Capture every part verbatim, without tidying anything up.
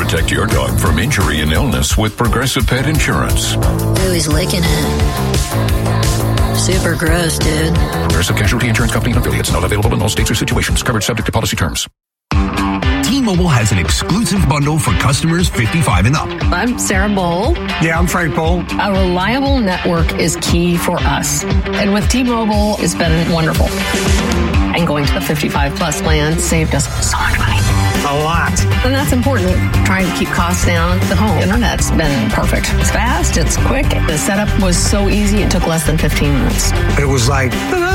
Protect your dog from injury and illness with Progressive Pet Insurance. Ooh, he's licking it. Super gross, dude. Progressive Casualty Insurance Company and affiliates. Not available in all states or situations. Covered subject to policy terms. T-Mobile has an exclusive bundle for customers fifty-five and up. I'm Sarah Bowl. Yeah, I'm Frank Bowl. A reliable network is key for us. And with T-Mobile, it's been wonderful. And going to the fifty-five plus plan saved us so much money. A lot. And that's important. Trying to keep costs down. The home internet's been perfect. It's fast. It's quick. The setup was so easy. It took less than fifteen minutes. It was like,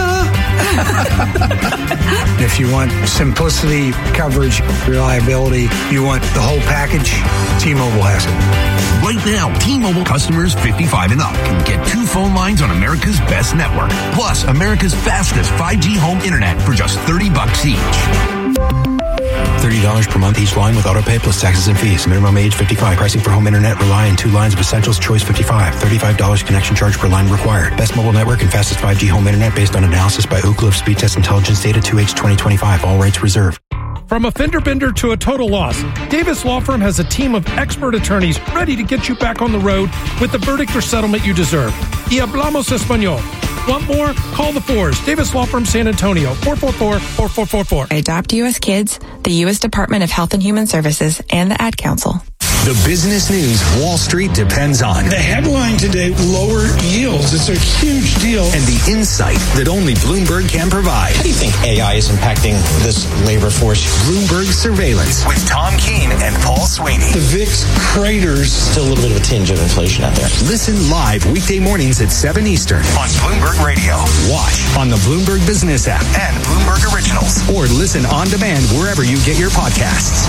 if you want simplicity, coverage, reliability, you want the whole package, T-Mobile has it. Right now, T-Mobile customers fifty-five and up can get two phone lines on America's best network, plus America's fastest five G home internet for just thirty bucks each. thirty dollars per month each line with autopay plus taxes and fees. Minimum age fifty-five. Pricing for home internet rely on two lines of Essentials Choice fifty-five. thirty-five dollars connection charge per line required. Best mobile network and fastest five G home internet based on analysis by Ookla of Speed Test Intelligence Data two H twenty twenty-five. All rights reserved. From a fender bender to a total loss, Davis Law Firm has a team of expert attorneys ready to get you back on the road with the verdict or settlement you deserve. Y hablamos español. Want more? Call the fours. Davis Law Firm San Antonio, four four four, four four four four. Adopt U S Kids, the U S Department of Health and Human Services, and the Ad Council. The business news Wall Street depends on. The headline today, lower yields. It's a huge deal. And the insight that only Bloomberg can provide. How do you think A I is impacting this labor force? Bloomberg Surveillance with Tom Keene and Paul Sweeney. The V I X craters. Still a little bit of a tinge of inflation out there. Listen live weekday mornings at seven Eastern on Bloomberg Radio. Watch on the Bloomberg Business app and Bloomberg Originals. Or listen on demand wherever you get your podcasts.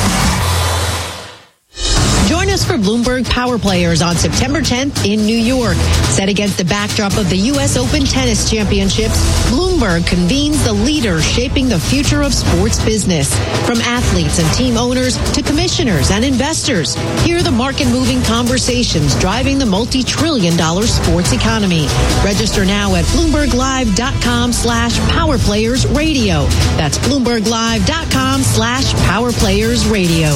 Join us for Bloomberg Power Players on September tenth in New York. Set against the backdrop of the U S Open Tennis Championships, Bloomberg convenes the leaders shaping the future of sports business. From athletes and team owners to commissioners and investors, hear the market-moving conversations driving the multi-trillion dollar sports economy. Register now at BloombergLive.com slash Power Players Radio. That's BloombergLive.com slash Power Players Radio.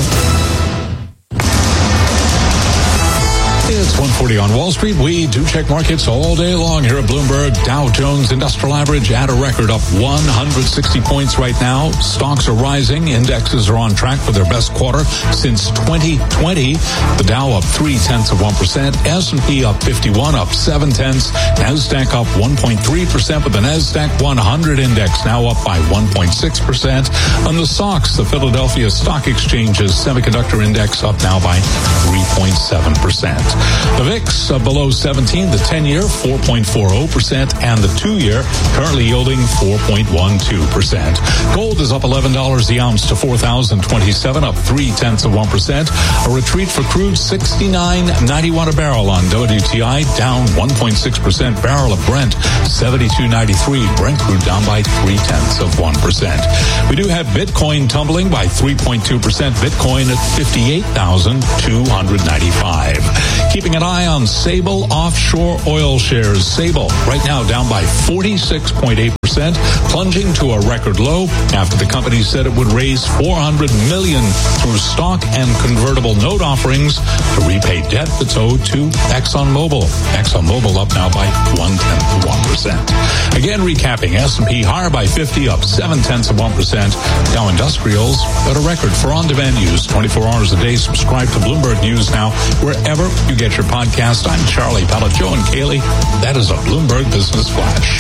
It's one forty on Wall Street. We do check markets all day long here at Bloomberg. Dow Jones Industrial Average at a record up one hundred sixty points right now. Stocks are rising. Indexes are on track for their best quarter since twenty twenty. The Dow up three tenths of one percent. S and P up fifty-one, up seven tenths. Nasdaq up one point three percent with the Nasdaq one hundred index now up by one point six percent. On the S O X, the Philadelphia Stock Exchange's semiconductor index up now by three point seven percent. The V I X uh, below seventeen, the ten-year four point four zero percent, and the two-year currently yielding four point one two percent. Gold is up eleven dollars the ounce to four thousand twenty-seven, up three tenths of one percent. A retreat for crude sixty-nine ninety-one a barrel on W T I, down one point six percent. Barrel of Brent seventy-two ninety-three. Brent crude down by three tenths of one percent. We do have Bitcoin tumbling by three point two percent. Bitcoin at fifty-eight thousand two hundred ninety-five. Keeping an eye on Sable offshore oil shares. Sable right now down by forty-six point eight percent, plunging to a record low after the company said it would raise four hundred million dollars through stock and convertible note offerings to repay debt that's owed to ExxonMobil. ExxonMobil up now by one tenth of one percent. Again, recapping, S and P higher by fifty, up seven tenths of one percent. Dow Industrials at a record for on-demand news twenty-four hours a day. Subscribe to Bloomberg News now wherever you get your podcast. I'm Charlie Pellet. Joe and Kaylee. That is a Bloomberg Business Flash.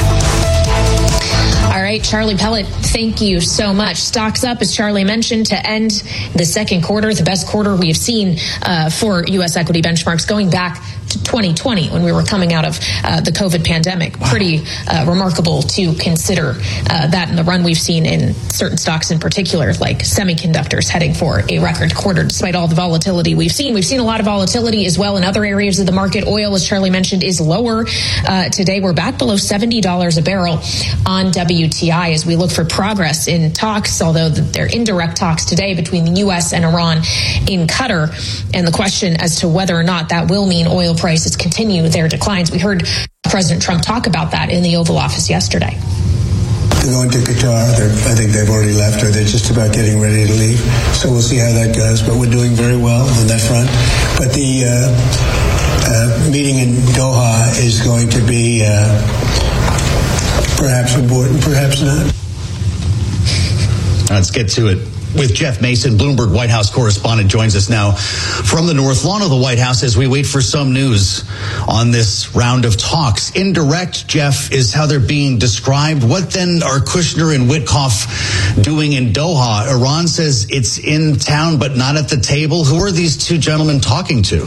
All right, Charlie Pellet, thank you so much. Stocks up, as Charlie mentioned, to end the second quarter, the best quarter we have seen uh, for U S equity benchmarks going back to twenty twenty when we were coming out of uh, the COVID pandemic. Wow. Pretty uh, remarkable to consider uh, that in the run we've seen in certain stocks in particular, like semiconductors heading for a record quarter despite all the volatility we've seen. We've seen a lot of volatility as well in other areas of the market. Oil, as Charlie mentioned, is lower uh, today. We're back below seventy dollars a barrel on W T I as we look for progress in talks, although they're indirect talks today between the U S and Iran in Qatar. And the question as to whether or not that will mean oil prices continue their declines. We heard President Trump talk about that in the Oval Office yesterday. They're going to Qatar. They're, I think they've already left, or they're just about getting ready to leave. So we'll see how that goes. But we're doing very well on that front. But the uh, uh, meeting in Doha is going to be uh, perhaps important, perhaps not. Let's get to it with Jeff Mason. Bloomberg White House correspondent joins us now from the North Lawn of the White House as we wait for some news on this round of talks. Indirect, Jeff, is how they're being described. What then are Kushner and Witkoff doing in Doha? Iran says it's in town but not at the table. Who are these two gentlemen talking to?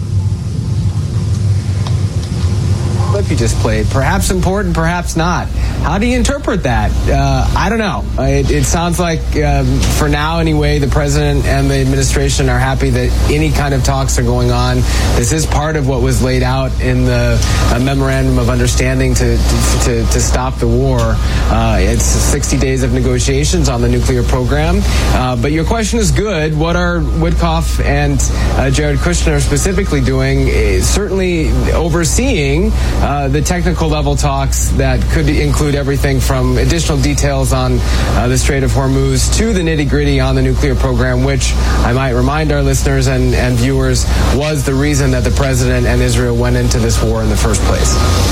Clip you just played, perhaps important, perhaps not. How do you interpret that? Uh, I don't know. It, it sounds like, um, for now anyway, the president and the administration are happy that any kind of talks are going on. This is part of what was laid out in the uh, memorandum of understanding to to, to stop the war. Uh, it's sixty days of negotiations on the nuclear program. Uh, but your question is good. What are Witkoff and uh, Jared Kushner specifically doing? Uh, certainly overseeing uh, the technical level talks that could include everything from additional details on uh, the Strait of Hormuz to the nitty-gritty on the nuclear program, which I might remind our listeners and, and viewers was the reason that the president and Israel went into this war in the first place.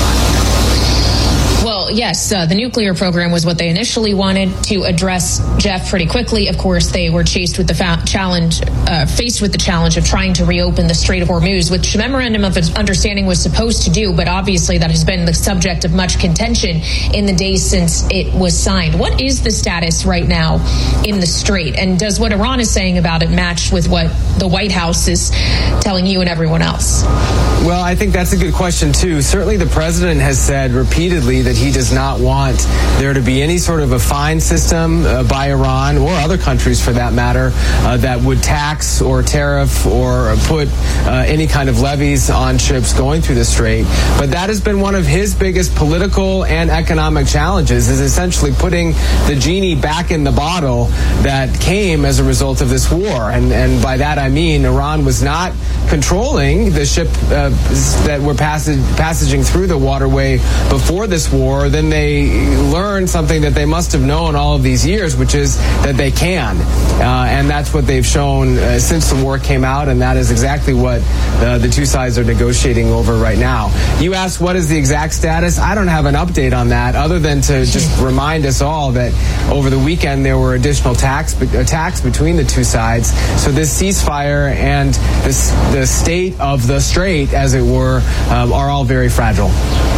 Well, yes, uh, the nuclear program was what they initially wanted to address, Jeff, pretty quickly. Of course, they were chased with the fa- challenge, uh, faced with the challenge of trying to reopen the Strait of Hormuz, which the memorandum of understanding was supposed to do, but obviously that has been the subject of much contention in the days since it was signed. What is the status right now in the Strait, and does what Iran is saying about it match with what the White House is telling you and everyone else? Well, I think that's a good question, too. Certainly the president has said repeatedly that he does not want there to be any sort of a fine system uh, by Iran or other countries, for that matter, uh, that would tax or tariff or put uh, any kind of levies on ships going through the Strait. But that has been one of his biggest political and economic challenges, is essentially putting the genie back in the bottle that came as a result of this war. And, and by that I mean Iran was not controlling the ship uh, that were passage, passaging through the waterway before this war. Then they learned something that they must have known all of these years, which is that they can. Uh, and that's what they've shown uh, since the war came out, and that is exactly what uh, the two sides are negotiating over right now. You asked what is the exact status? I don't have an update on that, other than to just remind us all that over the weekend there were additional tax, attacks between the two sides. So this ceasefire and this, the state of the Strait, as it were, um, are all very fragile.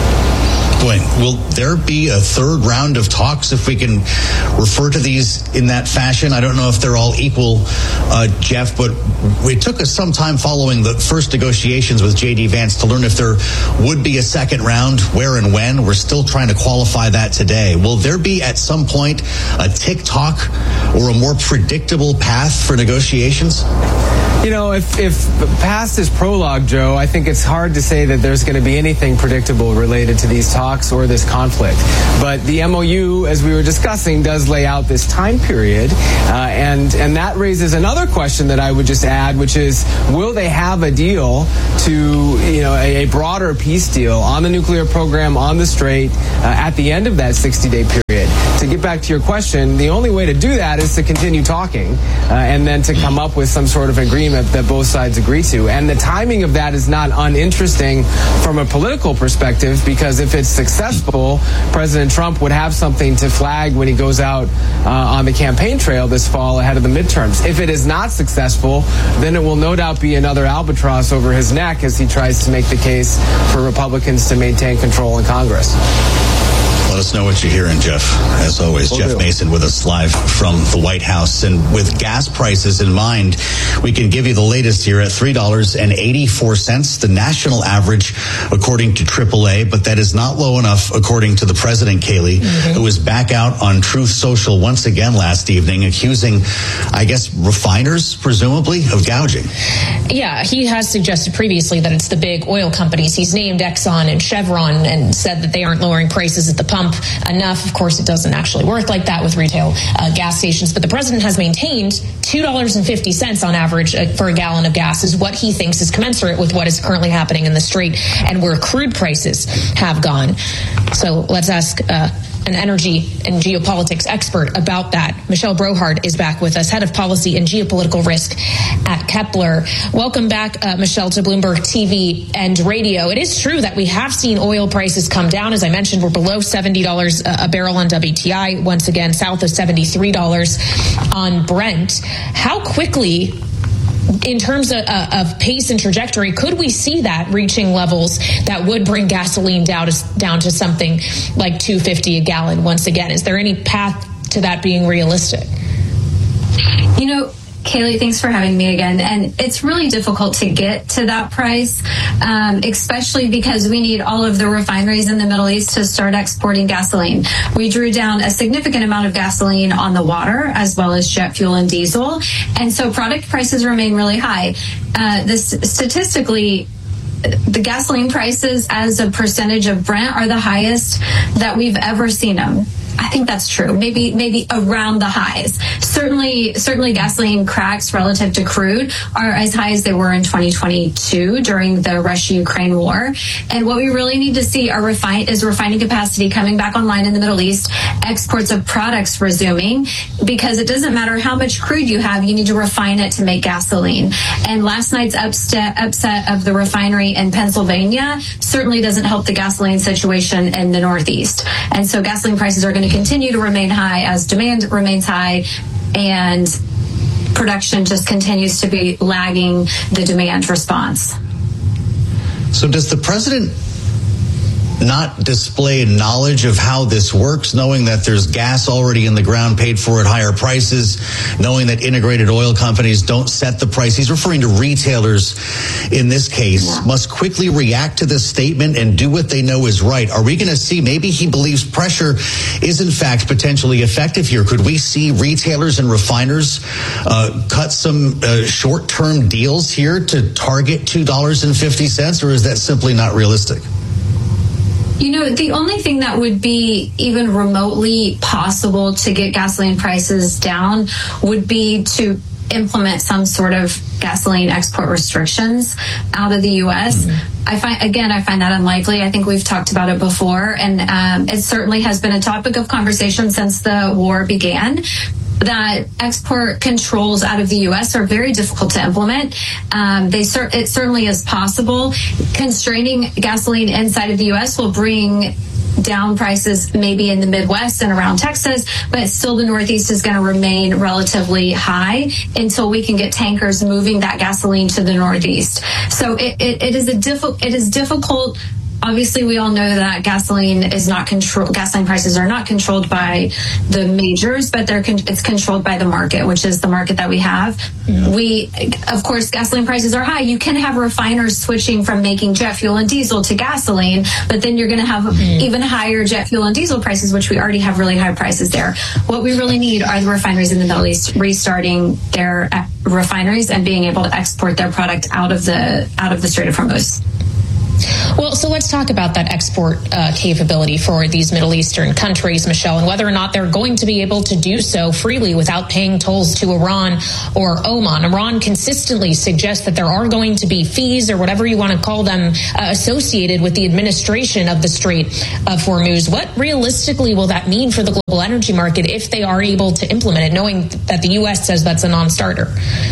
Boy, will there be a third round of talks, if we can refer to these in that fashion? I don't know if they're all equal, uh, Jeff, but it took us some time following the first negotiations with J D Vance to learn if there would be a second round, where and when. We're still trying to qualify that today. Will there be at some point a tick-tock or a more predictable path for negotiations? You know, if, if past is prologue, Joe, I think it's hard to say that there's going to be anything predictable related to these talks or this conflict. But the M O U, as we were discussing, does lay out this time period. Uh, and, and that raises another question that I would just add, which is, will they have a deal to, you know, a, a broader peace deal on the nuclear program, on the Strait, uh, at the end of that sixty-day period? To get back to your question, the only way to do that is to continue talking uh, and then to come up with some sort of agreement that both sides agree to. And the timing of that is not uninteresting from a political perspective, because if it's successful, President Trump would have something to flag when he goes out uh, on the campaign trail this fall ahead of the midterms. If it is not successful, then it will no doubt be another albatross over his neck as he tries to make the case for Republicans to maintain control in Congress. Let us know what you're hearing, Jeff. As always, We'll Jeff do. Mason with us live from the White House. And with gas prices in mind, we can give you the latest here at three dollars and eighty-four cents, the national average, according to triple A. But that is not low enough, according to the president, Kaylee, mm-hmm. who was back out on Truth Social once again last evening, accusing, I guess, refiners, presumably, of gouging. Yeah, he has suggested previously that it's the big oil companies. He's named Exxon and Chevron and said that they aren't lowering prices at the pump enough. Of course, it doesn't actually work like that with retail uh, gas stations. But the president has maintained two dollars and fifty cents on average uh, for a gallon of gas is what he thinks is commensurate with what is currently happening in the Strait and where crude prices have gone. So let's ask uh, an energy and geopolitics expert about that. Michelle Brohard is back with us, head of policy and geopolitical risk at Kepler. Welcome back, uh, Michelle, to Bloomberg T V and radio. It is true that we have seen oil prices come down. As I mentioned, we're below seventy dollars a barrel on W T I, once again, south of seventy-three dollars on Brent. How quickly, in terms of, uh, of pace and trajectory, could we see that reaching levels that would bring gasoline down to, down to something like two fifty a gallon once again? Is there any path to that being realistic? You know, Kaylee, thanks for having me again. And it's really difficult to get to that price, um, especially because we need all of the refineries in the Middle East to start exporting gasoline. We drew down a significant amount of gasoline on the water, as well as jet fuel and diesel. And so product prices remain really high. Uh, this statistically, the gasoline prices as a percentage of Brent are the highest that we've ever seen them. I think that's true. Maybe, maybe around the highs. Certainly, certainly gasoline cracks relative to crude are as high as they were in twenty twenty-two during the Russia-Ukraine war. And what we really need to see are refine is refining capacity coming back online in the Middle East, exports of products resuming, because it doesn't matter how much crude you have, you need to refine it to make gasoline. And last night's upset, upset of the refinery in Pennsylvania certainly doesn't help the gasoline situation in the Northeast. And so gasoline prices are going to continue to remain high as demand remains high and production just continues to be lagging the demand response. So does the president not display knowledge of how this works, knowing that there's gas already in the ground paid for at higher prices, knowing that integrated oil companies don't set the price? He's referring to retailers in this case, yeah. Must quickly react to this statement and do what they know is right. Are we going to see, maybe he believes pressure is in fact potentially effective here? Could we see retailers and refiners uh, cut some uh, short-term deals here to target two dollars and fifty cents, or is that simply not realistic? You know, the only thing that would be even remotely possible to get gasoline prices down would be to implement some sort of gasoline export restrictions out of the U S. Mm-hmm. I find, again, I find that unlikely. I think we've talked about it before, and um, it certainly has been a topic of conversation since the war began. That export controls out of the U S are very difficult to implement. Um, they cer- it certainly is possible. Constraining gasoline inside of the U S will bring down prices maybe in the Midwest and around Texas, but still the Northeast is going to remain relatively high until we can get tankers moving that gasoline to the Northeast. So it, it, it is a difficult. It is difficult. Obviously, we all know that gasoline is not controlled. Gasoline prices are not controlled by the majors, but they're con- it's controlled by the market, which is the market that we have. Yeah. We, of course, gasoline prices are high. You can have refiners switching from making jet fuel and diesel to gasoline, but then you're going to have mm. even higher jet fuel and diesel prices, which we already have really high prices there. What we really need are the refineries in the Middle East restarting their uh, refineries and being able to export their product out of the out of the Strait of Hormuz. Well, so let's talk about that export uh, capability for these Middle Eastern countries, Michelle, and whether or not they're going to be able to do so freely without paying tolls to Iran or Oman. Iran consistently suggests that there are going to be fees, or whatever you want to call them, uh, associated with the administration of the Strait of Hormuz. What realistically will that mean for the global energy market if they are able to implement it, knowing that the U S says that's a non-starter?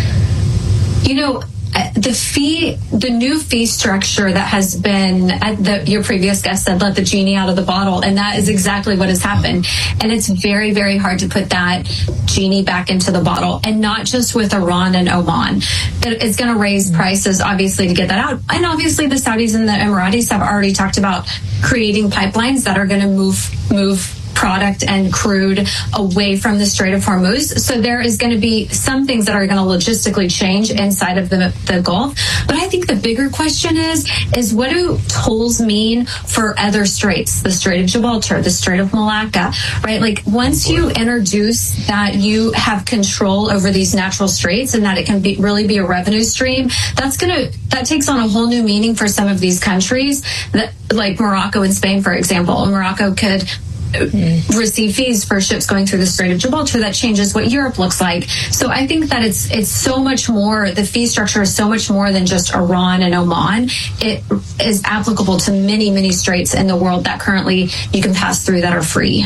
You know, the fee, the new fee structure that has been, the, your previous guest said, let the genie out of the bottle. And that is exactly what has happened. And it's very, very hard to put that genie back into the bottle. And not just with Iran and Oman. It's going to raise prices, obviously, to get that out. And obviously, the Saudis and the Emiratis have already talked about creating pipelines that are going to move, move product and crude away from the Strait of Hormuz. So there is going to be some things that are going to logistically change inside of the, the Gulf. But I think the bigger question is, is what do tolls mean for other straits? The Strait of Gibraltar, the Strait of Malacca, right? Like once you introduce that you have control over these natural straits and that it can be really be a revenue stream, that's going to, that takes on a whole new meaning for some of these countries that, like Morocco and Spain, for example. Morocco could receive fees for ships going through the Strait of Gibraltar. That changes what Europe looks like. So I think that it's it's so much more, the fee structure is so much more than just Iran and Oman. It is applicable to many, many straits in the world that currently you can pass through that are free.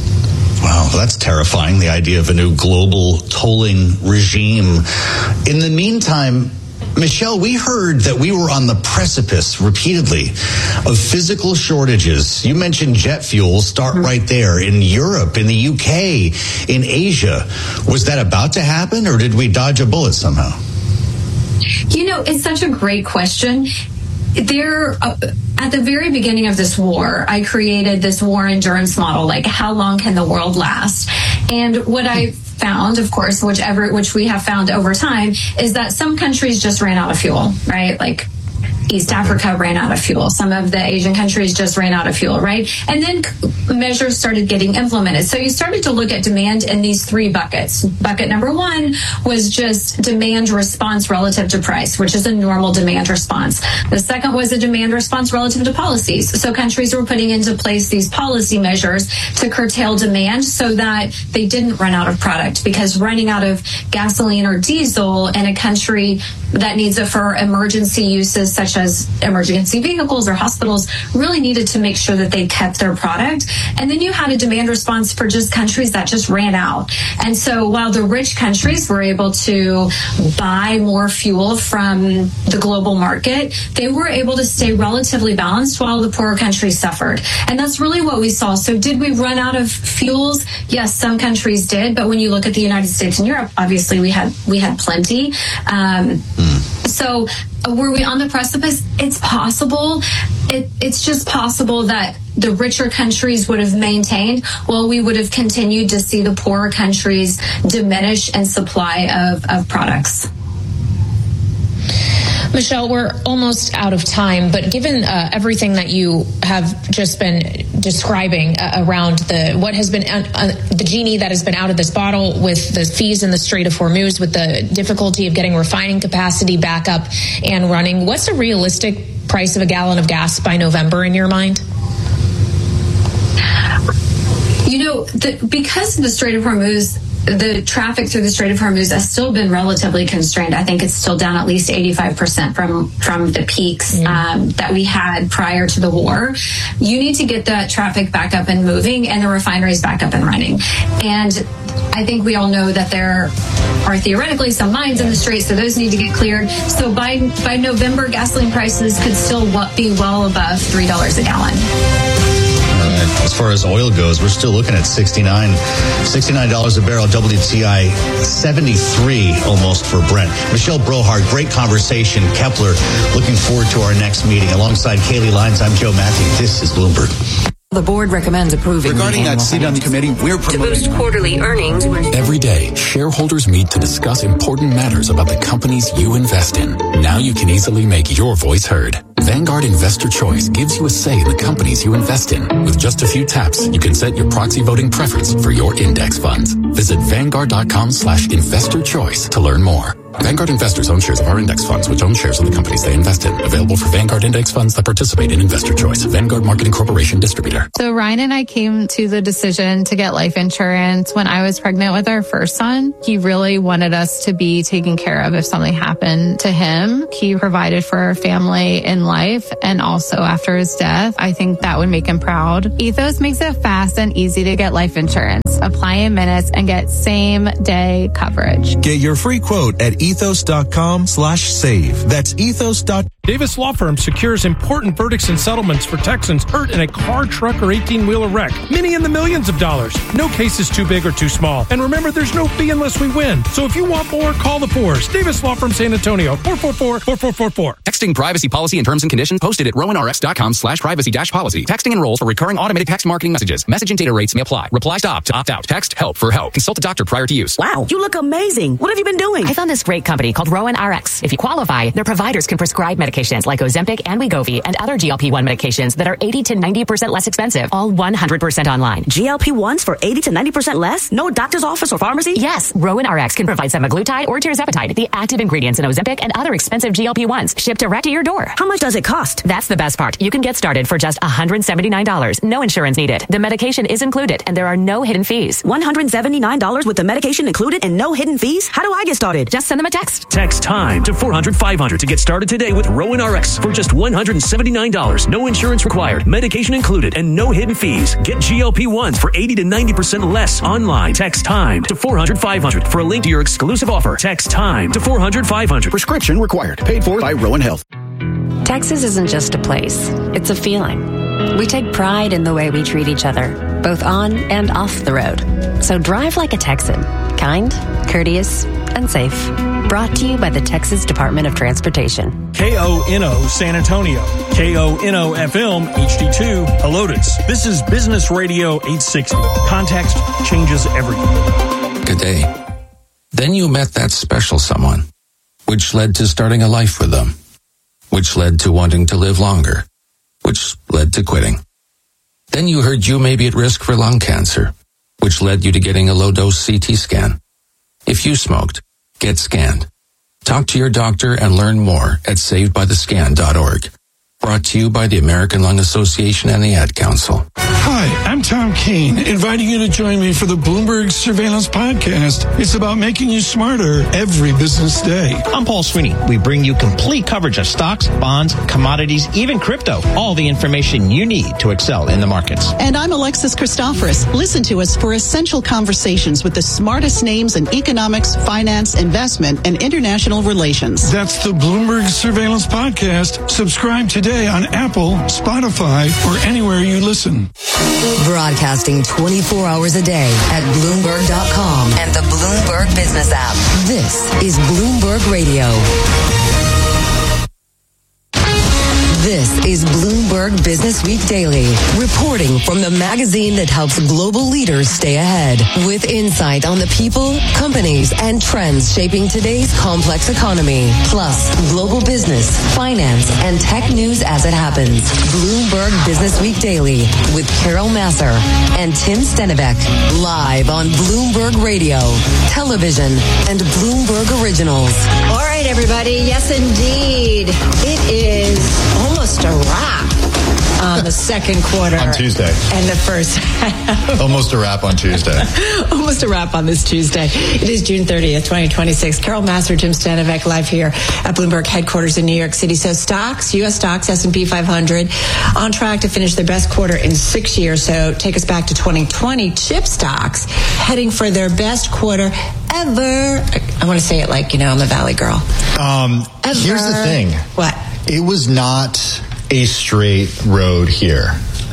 Wow, that's terrifying, the idea of a new global tolling regime. In the meantime, Michelle, we heard that we were on the precipice repeatedly of physical shortages. You mentioned jet fuel. Start mm-hmm. right there. In Europe, in the U K, in Asia. Was that about to happen, or did we dodge a bullet somehow? You know, it's such a great question. There, uh, at the very beginning of this war, I created this war endurance model, like how long can the world last? And what I found, of course, whichever which we have found over time, is that some countries just ran out of fuel, right? Like East Africa ran out of fuel. Some of the Asian countries just ran out of fuel, right? And then measures started getting implemented. So you started to look at demand in these three buckets. Bucket number one was just demand response relative to price, which is a normal demand response. The second was a demand response relative to policies. So countries were putting into place these policy measures to curtail demand so that they didn't run out of product, because running out of gasoline or diesel in a country that needs it for emergency uses such as emergency vehicles or hospitals really needed to make sure that they kept their product. And then you had a demand response for just countries that just ran out. And so while the rich countries were able to buy more fuel from the global market, they were able to stay relatively balanced while the poorer countries suffered. And that's really what we saw. So did we run out of fuels? Yes, some countries did. But when you look at the United States and Europe, obviously we had we had plenty. Um, So were we on the precipice? It's possible. It, it's just possible that the richer countries would have maintained while we would have continued to see the poorer countries diminish in supply of, of products. Michelle, we're almost out of time, but given uh, everything that you have just been describing uh, around the what has been uh, uh, the genie that has been out of this bottle, with the fees in the Strait of Hormuz, with the difficulty of getting refining capacity back up and running, what's a realistic price of a gallon of gas by November in your mind? You know, the, because the Strait of Hormuz, the traffic through the Strait of Hormuz has still been relatively constrained. I think it's still down at least eighty-five percent from, from the peaks mm. um, that we had prior to the war. You need to get that traffic back up and moving and the refineries back up and running. And I think we all know that there are theoretically some mines in the Strait, so those need to get cleared. So by, by November, gasoline prices could still be well above three dollars a gallon. As far as oil goes, we're still looking at sixty-nine dollars a barrel, W T I seventy-three almost for Brent. Michelle Brohard, great conversation. Kepler, looking forward to our next meeting. Alongside Kaylee Lyons, I'm Joe Matthew. This is Bloomberg. The board recommends approving. Regarding that seat on the committee, we're promoting to boost quarterly earnings. Every day, shareholders meet to discuss important matters about the companies you invest in. Now you can easily make your voice heard. Vanguard Investor Choice gives you a say in the companies you invest in. With just a few taps, you can set your proxy voting preference for your index funds. Visit Vanguard.com slash investor choice to learn more. Vanguard investors own shares of our index funds, which own shares of the companies they invest in. Available for Vanguard index funds that participate in Investor Choice. Vanguard Marketing Corporation distributor. So Ryan and I came to the decision to get life insurance when I was pregnant with our first son. He really wanted us to be taken care of if something happened to him. He provided for our family in life and also after his death. I think that would make him proud. Ethos makes it fast and easy to get life insurance. Apply in minutes and get same day coverage. Get your free quote at ethos.com slash save. That's ethos. Davis Law Firm secures important verdicts and settlements for Texans hurt in a car, truck, or eighteen-wheeler wreck. Many in the millions of dollars. No case is too big or too small. And remember, there's no fee unless we win. So if you want more, call the fours. Davis Law Firm San Antonio, four four four, four four four four. Texting privacy policy and terms and conditions posted at rowanrx.com slash privacy dash policy. Texting enrolls for recurring automated text marketing messages. Message and data rates may apply. Reply stop to opt out. Text help for help. Consult a doctor prior to use. Wow, you look amazing. What have you been doing? I found this great company called Rowan R X. If you qualify, their providers can prescribe medications like Ozempic and Wegovy and other G L P one medications that are eighty to ninety percent less expensive, all one hundred percent online. G L P ones for eighty to ninety percent less? No doctor's office or pharmacy? Yes, Rowan R X can provide semaglutide or tirzepatide, the active ingredients in Ozempic and other expensive G L P ones, shipped to direct to your door. How much does it cost? That's the best part. You can get started for just one hundred seventy-nine dollars. No insurance needed. The medication is included, and there are no hidden fees. one hundred seventy-nine dollars with the medication included and no hidden fees? How do I get started? Just send them a text. Text TIME to four hundred five hundred to get started today with Rowan R X for just one hundred seventy-nine dollars. No insurance required, medication included, and no hidden fees. Get G L P ones for eighty to ninety percent less online. Text TIME to four hundred five hundred for a link to your exclusive offer. Text TIME to four hundred five hundred. Prescription required. Paid for by Rowan Health. Texas isn't just a place. It's a feeling. We take pride in the way we treat each other, both on and off the road. So drive like a Texan. Kind, courteous, and safe. Brought to you by the Texas Department of Transportation. K O N O San Antonio. K O N O F M H D two Helotes. This is Business Radio eight sixty. Context changes everything. Good day. Then you met that special someone, which led to starting a life with them, which led to wanting to live longer, which led to quitting. Then you heard you may be at risk for lung cancer, which led you to getting a low-dose C T scan. If you smoked, get scanned. Talk to your doctor and learn more at saved by the scan dot org. Brought to you by the American Lung Association and the Ad Council. Hi, I'm Tom Keene, inviting you to join me for the Bloomberg Surveillance Podcast. It's about making you smarter every business day. I'm Paul Sweeney. We bring you complete coverage of stocks, bonds, commodities, even crypto. All the information you need to excel in the markets. And I'm Alexis Christoforous. Listen to us for essential conversations with the smartest names in economics, finance, investment, and international relations. That's the Bloomberg Surveillance Podcast. Subscribe today on Apple, Spotify, or anywhere you listen. Broadcasting twenty-four hours a day at Bloomberg dot com and the Bloomberg Business app. This is Bloomberg Radio. This is Bloomberg Business Week Daily, reporting from the magazine that helps global leaders stay ahead, with insight on the people, companies, and trends shaping today's complex economy, plus global business, finance, and tech news as it happens. Bloomberg Business Week Daily with Carol Massar and Tim Stenivek, live on Bloomberg Radio, television, and Bloomberg Originals. All right, everybody. Yes, indeed. It is almost a wrap on the second quarter. On Tuesday. And the first half. Almost a wrap on Tuesday. Almost a wrap on this Tuesday. It is June thirtieth, twenty twenty-six. Carol Massar, Jim Stenivek, live here at Bloomberg headquarters in New York City. So stocks, U S stocks, S and P five hundred, on track to finish their best quarter in six years. So take us back to twenty twenty. Chip stocks heading for their best quarter ever. I want to say it like, you know, I'm a Valley girl. Um, Ever. Here's the thing. What? It was not a straight road here.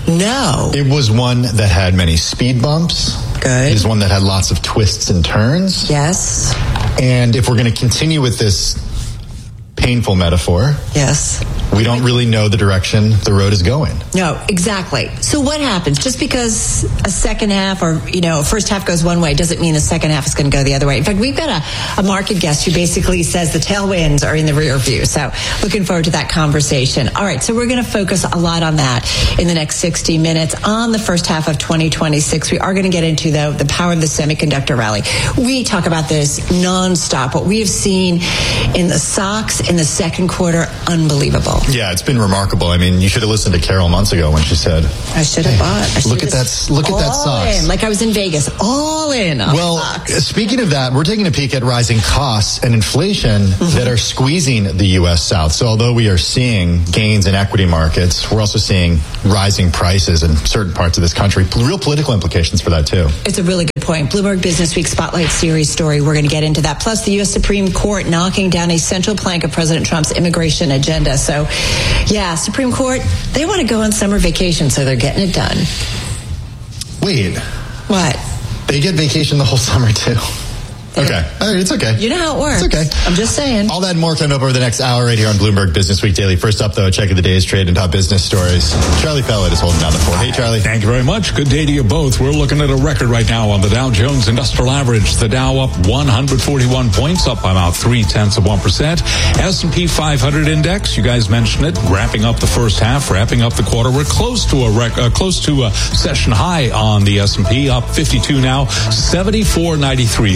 No. It was one that had many speed bumps. Good. It was one that had lots of twists and turns. Yes. And if we're going to continue with this painful metaphor, yes, we don't really know the direction the road is going. No, exactly. So what happens? Just because a second half or, you know, a first half goes one way doesn't mean the second half is going to go the other way. In fact, we've got a, a market guest who basically says the tailwinds are in the rear view. So looking forward to that conversation. All right, so we're going to focus a lot on that in the next sixty minutes on the first half of twenty twenty-six. We are going to get into, though, the power of the semiconductor rally. We talk about this nonstop. What we have seen in the S O X in the second quarter, unbelievable. Yeah, it's been remarkable. I mean, you should have listened to Carol months ago when she said, I should have hey, bought. I look at that, look at that S O X. In, like I was in Vegas, all in on Well, S O X. Speaking of that, we're taking a peek at rising costs and inflation mm-hmm. that are squeezing the U S South. So although we are seeing gains in equity markets, we're also seeing rising prices in certain parts of this country. Real political implications for that, too. It's a really good point. Bloomberg Business Week Spotlight Series story. We're going to get into that. Plus, the U S Supreme Court knocking down a central plank of President Trump's immigration agenda. So, yeah, Supreme Court, they want to go on summer vacation, so they're getting it done. Wait. What? They get vacation the whole summer, too. Okay. All right, it's okay. You know how it works. It's okay. I'm just saying. All that and more coming up over the next hour right here on Bloomberg Business Week Daily. First up, though, a check of the day's trade and top business stories. Charlie Pellet is holding down the fort. Hey, Charlie. Thank you very much. Good day to you both. We're looking at a record right now on the Dow Jones Industrial Average. The Dow up one hundred forty-one points, up by about three-tenths of one percent. S and P five hundred index, you guys mentioned it, wrapping up the first half, wrapping up the quarter. We're close to a rec- uh, close to a session high on the S and P, up fifty-two now, seventy-four ninety-three. That represents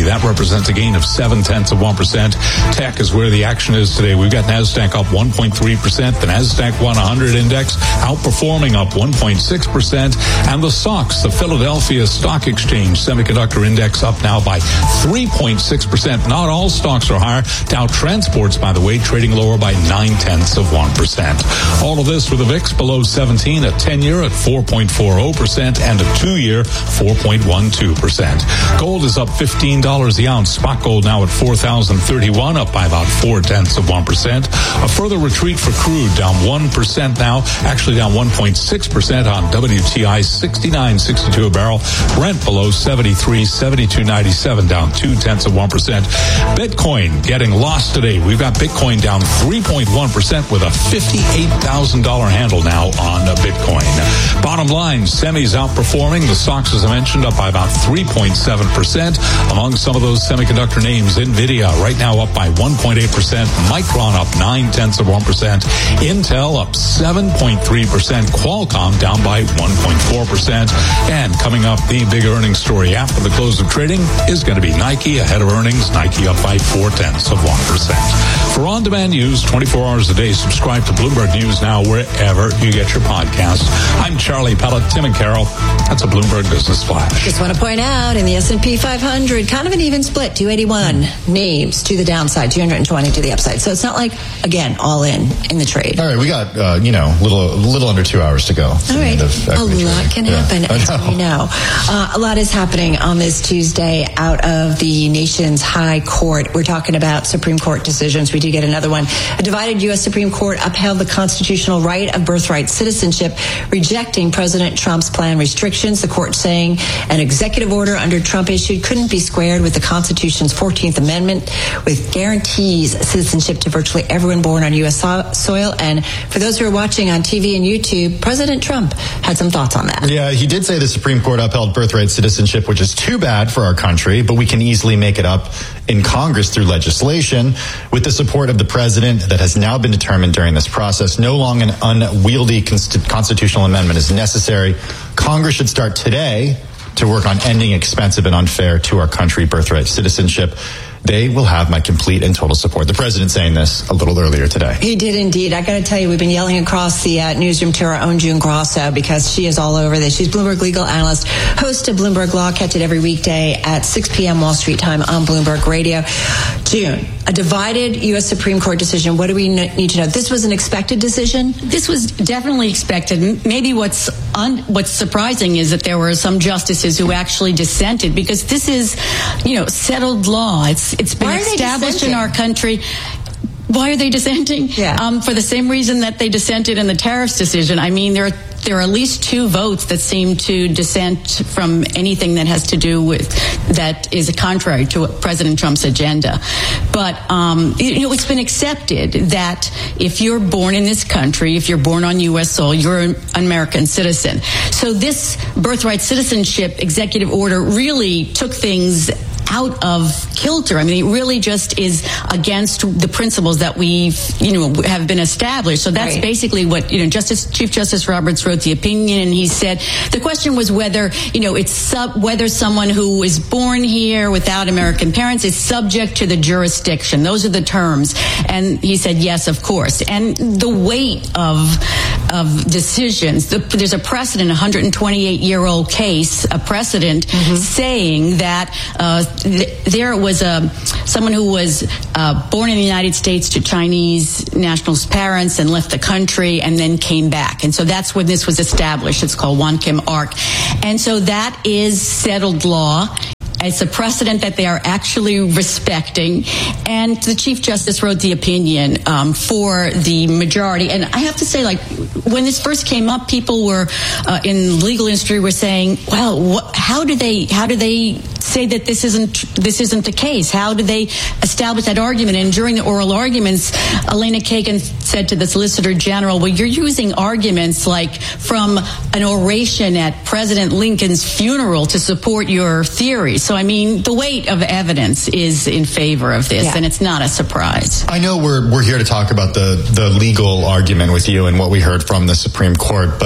represents a gain of seven tenths of one percent. Tech is where the action is today. We've got NASDAQ up one point three percent. The NASDAQ one hundred index outperforming up one point six percent. And the S O X, the Philadelphia Stock Exchange Semiconductor Index, up now by three point six percent. Not all stocks are higher. Dow Transports, by the way, trading lower by nine tenths of one percent. All of this with the V I X below seventeen, a ten-year at four point four zero percent, and a two-year four point one two percent. Gold is up fifteen dollars the ounce. Spot gold now at four thousand thirty-one, up by about four tenths of one percent. A further retreat for crude, down one percent now, actually down one point six percent on W T I, sixty-nine sixty-two a barrel. Brent below seventy-three, seventy-two ninety-seven, down two tenths of one percent. Bitcoin getting lost today. We've got Bitcoin down three point one percent with a fifty-eight thousand dollars handle now on Bitcoin. Bottom line, semis outperforming. The stocks, as I mentioned, up by about three point seven percent. Among some of those semiconductor names, NVIDIA right now up by one point eight percent. Micron up nine tenths of one percent. Intel up seven point three percent. Qualcomm down by one point four percent. And coming up, the big earnings story after the close of trading is going to be Nike ahead of earnings. Nike up by four tenths of one percent. For on-demand news twenty-four hours a day, subscribe to Bloomberg News now wherever you get your podcasts. I'm Charlie Pellet, Tim and Carol. That's a Bloomberg Business Flash. Just want to point out in the S and P five hundred, kind of an even split, two eighty-one names to the downside, two hundred twenty to the upside. So it's not like, again, all in in the trade. All right, we got, uh, you know, little little under two hours to go. All right, a lot can yeah, happen, as we know. Uh, a lot is happening on this Tuesday out of the nation's high court. We're talking about Supreme Court decisions. We do get another one. A divided U S Supreme Court upheld the constitutional right of birthright citizenship, rejecting President Trump's planned restrictions. The court saying an executive order under Trump issued couldn't be squared with the Constitution's fourteenth Amendment, with guarantees citizenship to virtually everyone born on U S so- soil. And for those who are watching on T V and YouTube, President Trump had some thoughts on that. Yeah, he did say the Supreme Court upheld birthright citizenship, which is too bad for our country, but we can easily make it up in Congress through legislation with the support of the president that has now been determined during this process. No longer an unwieldy const- constitutional amendment is necessary. Congress should start today to work on ending expensive and unfair to our country birthright citizenship. They will have my complete and total support. The president saying this a little earlier today. He did indeed. I got to tell you, we've been yelling across the uh, newsroom to our own June Grosso because she is all over this. She's Bloomberg legal analyst, host of Bloomberg Law. Catch it every weekday at six p.m. Wall Street time on Bloomberg Radio. June, a divided U S Supreme Court decision. What do we need to know? This was an expected decision? This was definitely expected. Maybe what's un- what's surprising is that there were some justices who actually dissented, because this is, you know, settled law. It's it's been established in our country. Why are they dissenting? Yeah. Um, for the same reason that they dissented in the tariffs decision. I mean, there are there are at least two votes that seem to dissent from anything that has to do with that is contrary to President Trump's agenda. But um, you know, it's been accepted that if you're born in this country, if you're born on U S soil, you're an American citizen. So this birthright citizenship executive order really took things out of kilter. I mean, it really just is against the principles that we've, you know, have been established. So that's right. Basically what, you know, Justice Chief Justice Roberts wrote the opinion, and he said the question was whether, you know, it's sub, whether someone who is born here without American parents is subject to the jurisdiction. Those are the terms. And he said, yes, of course. And the weight of of decisions, the, there's a precedent, a one hundred twenty-eight year old case, a precedent mm-hmm. saying that uh, th- there was a someone who was uh, born in the United States to Chinese nationals' parents and left the country and then came back. And so that's when this was established. It's called Won Kim Ark. And so that is settled law. It's a precedent that they are actually respecting. And the Chief Justice wrote the opinion um, for the majority. And I have to say, like, when this first came up, people were uh, in the legal industry were saying, well, what, how do they how do they say that this isn't this isn't the case? How do they establish that argument? And during the oral arguments, Elena Kagan said to the Solicitor General, well, you're using arguments like from an oration at President Lincoln's funeral to support your theories. So, I mean, the weight of evidence is in favor of this, yeah. and it's not a surprise. I know we're we're here to talk about the, the legal argument with you and what we heard from the Supreme Court, but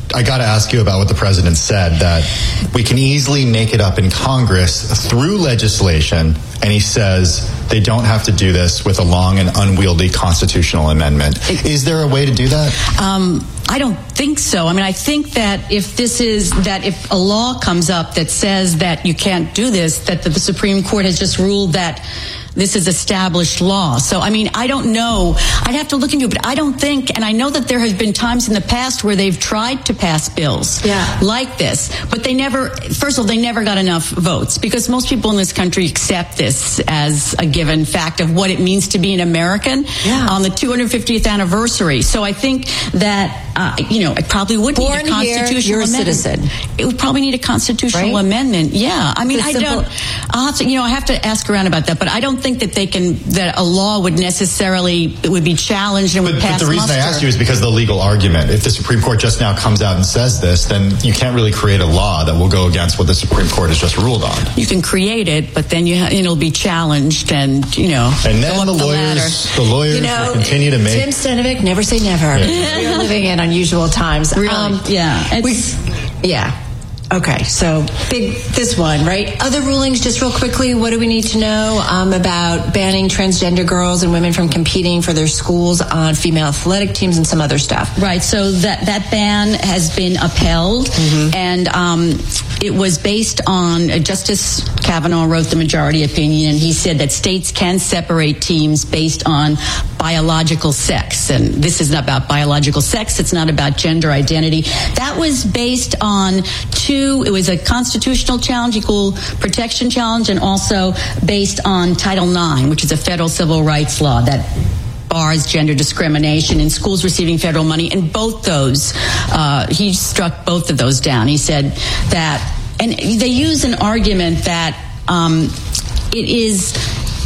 I got to ask you about what the president said, that we can easily make it up in Congress through legislation, and he says they don't have to do this with a long and unwieldy constitutional amendment. Is there a way to do that? Um, I don't think so. I mean, I think that if this is, that if a law comes up that says that you can't do this, that the, the Supreme Court has just ruled that this is established law. So, I mean, I don't know. I'd have to look into it, but I don't think, and I know that there have been times in the past where they've tried to pass bills yeah. like this, but they never, first of all, they never got enough votes, because most people in this country accept this as a given fact of what it means to be an American yeah. on the two hundred fiftieth anniversary. So I think that, uh, you know, it probably would Born need a constitutional here, you're a amendment. citizen. It would probably need a constitutional right? amendment. Yeah. I mean, It's I simple. don't, I'll have to, you know, I have to ask around about that, but I don't think that they can, that a law would necessarily, it would be challenged and But, would but pass the reason muster. I asked you is because of the legal argument. If the Supreme Court just now comes out and says this, then you can't really create a law that will go against what the Supreme Court has just ruled on. You can create it, but then you ha- it'll be challenged, and you know. And then the the lawyers, the lawyers You know, will continue to make. Tim Stanovic, never say never. Yeah. We're living in unusual times. Really? Um, yeah. We, yeah. Okay, so big this one, right? Other rulings, just real quickly, what do we need to know um, about banning transgender girls and women from competing for their schools on female athletic teams and some other stuff? Right, so that, that ban has been upheld, Mm-hmm. and um, it was based on, uh, Justice Kavanaugh wrote the majority opinion, and he said that states can separate teams based on biological sex, and this is not about biological sex, it's not about gender identity. That was based on two, it was a constitutional challenge, equal protection challenge, and also based on Title nine, which is a federal civil rights law that bars gender discrimination in schools receiving federal money. And both those, uh, he struck both of those down. He said that, and they use an argument that um, it is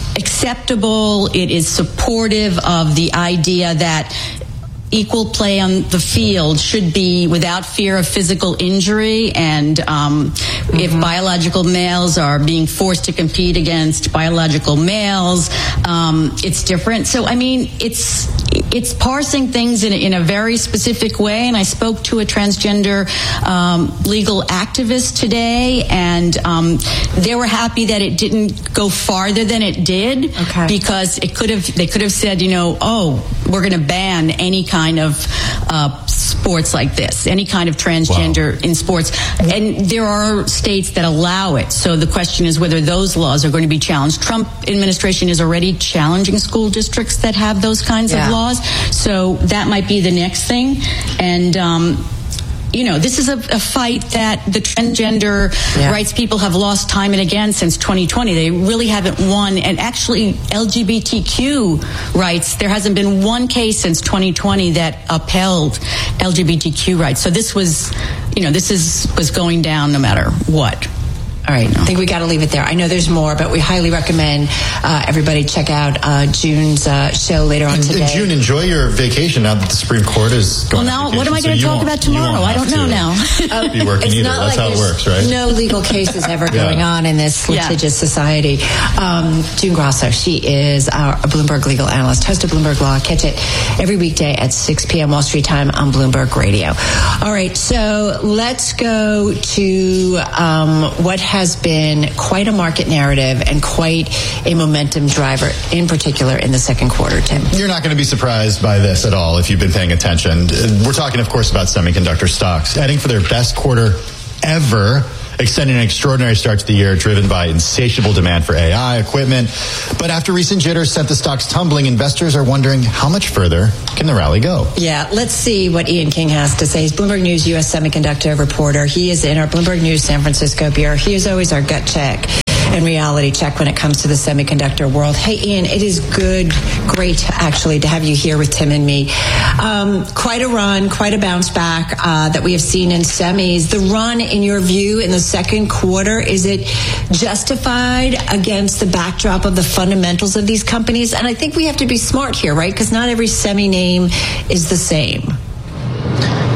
acceptable, it is supportive of the idea that equal play on the field should be without fear of physical injury, and um, mm-hmm. if biological males are being forced to compete against biological males, um, it's different. So, I mean, it's it's parsing things in a, in a very specific way, and I spoke to a transgender um, legal activist today, and um, they were happy that it didn't go farther than it did, okay. because it could have they could have said, you know, oh, we're going to ban any kind kind of uh, sports like this, any kind of transgender wow. in sports. And there are states that allow it. So the question is whether those laws are going to be challenged. Trump administration is already challenging school districts that have those kinds yeah. of laws. So that might be the next thing. And, um, you know, this is a, a fight that the transgender yeah. rights people have lost time and again since twenty twenty. They really haven't won. And actually, L G B T Q rights, there hasn't been one case since twenty twenty that upheld L G B T Q rights. So this was, you know, this is was going down no matter what. All right, I think we got to leave it there. I know there's more, but we highly recommend uh, everybody check out uh, June's uh, show later on today. June, enjoy your vacation now that the Supreme Court is going. Well, now, on what am I going to so talk about tomorrow? I don't know now. Uh, be working it's either. not That's like how it works, right? No legal cases ever yeah. going on in this litigious yeah. society. Um, June Grosso, she is our a Bloomberg legal analyst, host of Bloomberg Law. Catch it every weekday at six p.m. Wall Street time on Bloomberg Radio. All right, so let's go to um, what has been quite a market narrative and quite a momentum driver, in particular in the second quarter, Tim. You're not going to be surprised by this at all if you've been paying attention. We're talking, of course, about semiconductor stocks heading for their best quarter ever, extending an extraordinary start to the year driven by insatiable demand for A I equipment. But after recent jitters sent the stocks tumbling, investors are wondering how much further can the rally go? Yeah, let's see what Ian King has to say. He's Bloomberg News U S semiconductor reporter. He is in our Bloomberg News San Francisco bureau. He is always our gut check and reality check when it comes to the semiconductor world. Hey, Ian, it is good, great, actually, to have you here with Tim and me. Um, quite a run, quite a bounce back uh, that we have seen in semis. The run, in your view, in the second quarter, is it justified against the backdrop of the fundamentals of these companies? And I think we have to be smart here, right? Because not every semi name is the same.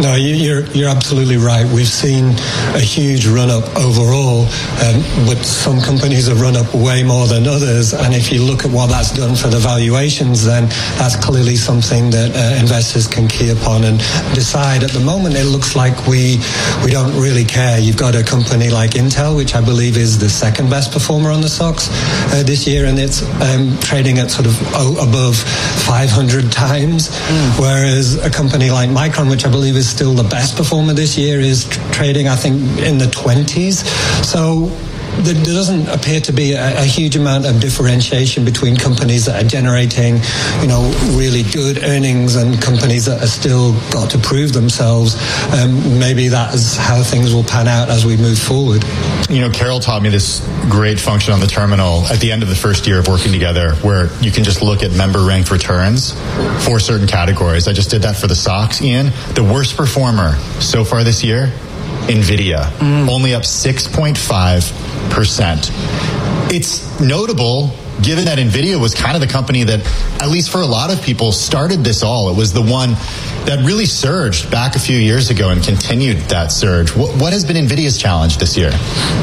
No, you, you're you're absolutely right. We've seen a huge run-up overall, um, but some companies have run up way more than others. And if you look at what that's done for the valuations, then that's clearly something that uh, investors can key upon and decide. At the moment, it looks like we we don't really care. You've got a company like Intel, which I believe is the second best performer on the stocks uh, this year, and it's um, trading at sort of oh, above five hundred times, mm. whereas a company like Micron, which I believe is still the best performer this year, is tr- trading, I think, in the twenties. So there doesn't appear to be a, a huge amount of differentiation between companies that are generating, you know, really good earnings and companies that are still got to prove themselves. Um, maybe that is how things will pan out as we move forward. You know, Carol taught me this great function on the terminal at the end of the first year of working together, where you can just look at member ranked returns for certain categories. I just did that for the stocks, Ian. The worst performer so far this year, NVIDIA, mm. only up six point five percent. It's notable given that NVIDIA was kind of the company that, at least for a lot of people, started this all. It was the one that really surged back a few years ago and continued that surge. What, what has been NVIDIA's challenge this year?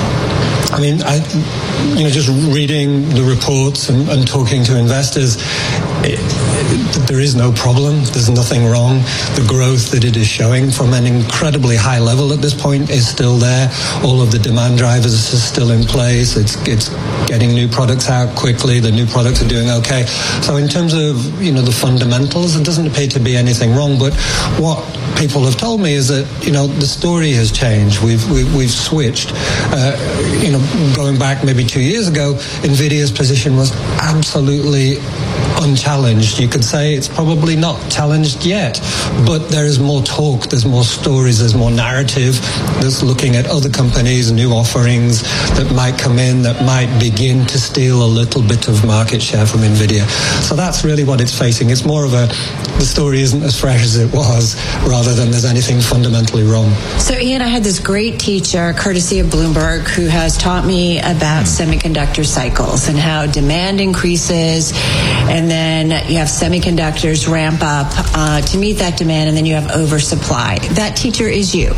I mean, I, you know, just reading the reports and, and talking to investors, it, it, there is no problem. There's nothing wrong. The growth that it is showing from an incredibly high level at this point is still there. All of the demand drivers are still in place. It's it's getting new products out quickly. The new products are doing okay. So in terms of, you know, the fundamentals, it doesn't appear to be anything wrong. But what people have told me is that, you know, the story has changed. We've we, we've switched. Uh, you know, going back maybe two years ago, NVIDIA's position was absolutely unchallenged. You could say it's probably not challenged yet, but there is more talk, there's more stories, there's more narrative that's looking at other companies, new offerings that might come in that might begin to steal a little bit of market share from NVIDIA. So that's really what it's facing. It's more of a, the story isn't as fresh as it was, rather than there's anything fundamentally wrong. So Ian, I had this great teacher, courtesy of Bloomberg, who has taught me about semiconductor cycles and how demand increases, and then you have semiconductors ramp up uh, to meet that demand, and then you have oversupply. That teacher is you.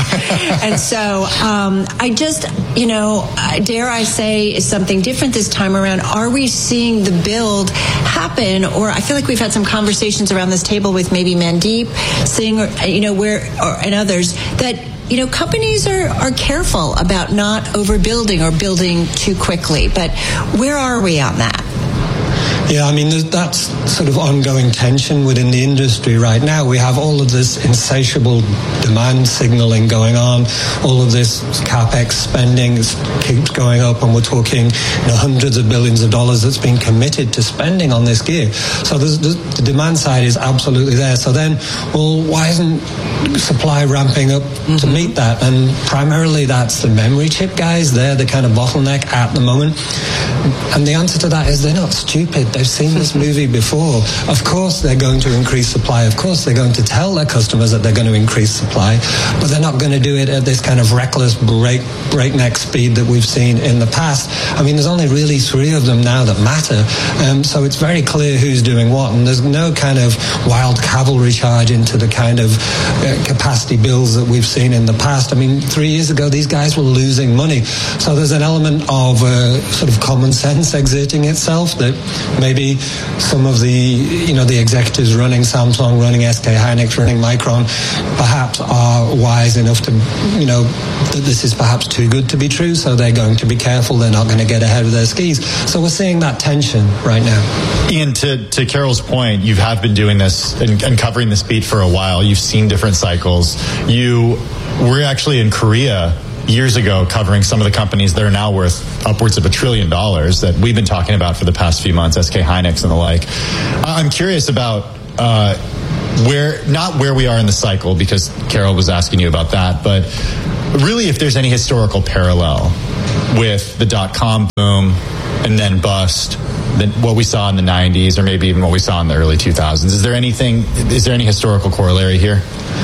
And so um, I just, you know, dare I say, is something different this time around. Are we seeing the build happen? Or I feel like we've had some conversations around this table with maybe Mandeep, saying, you know, where, or, and others, that, you know, companies are, are careful about not overbuilding or building too quickly. But where are we on that? Yeah, I mean, that's sort of ongoing tension within the industry right now. We have all of this insatiable demand signaling going on. All of this CapEx spending keeps going up, and we're talking, you know, hundreds of billions of dollars that's been committed to spending on this gear. So the, the demand side is absolutely there. So then, well, why isn't supply ramping up mm-hmm. to meet that? And primarily that's the memory chip guys. They're the kind of bottleneck at the moment. And the answer to that is they're not stupid. They've seen this movie before. Of course they're going to increase supply. Of course they're going to tell their customers that they're going to increase supply, but they're not going to do it at this kind of reckless break, breakneck speed that we've seen in the past. I mean, there's only really three of them now that matter. Um, so it's very clear who's doing what, and there's no kind of wild cavalry charge into the kind of uh, capacity builds that we've seen in the past. I mean, three years ago, these guys were losing money. So there's an element of uh, sort of common sense exerting itself that maybe some of the, you know, the executives running Samsung, running S K Hynix, running Micron, perhaps are wise enough to, you know, that this is perhaps too good to be true, so they're going to be careful. They're not going to get ahead of their skis. So we're seeing that tension right now. Ian, to, to Carol's point, you have been doing this and, and covering this beat for a while. You've seen different cycles. You were actually in Korea years ago covering some of the companies that are now worth upwards of a trillion dollars that we've been talking about for the past few months, S K Hynix and the like. I'm curious about uh, where, not where we are in the cycle, because Carol was asking you about that, but really if there's any historical parallel with the dot-com boom and then bust, than what we saw in the nineties, or maybe even what we saw in the early two thousands. Is there anything, is there any historical corollary here?